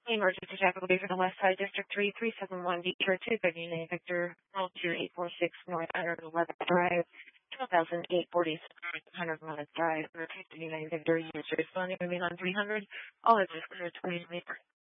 Emergency traffic will be for the West Side District 3371 Detroit 259 Victor 02846 North Iron 11 Drive, 12,840 100 Drive, 259 Victor. User responding to me on 300. All exits clear 2023.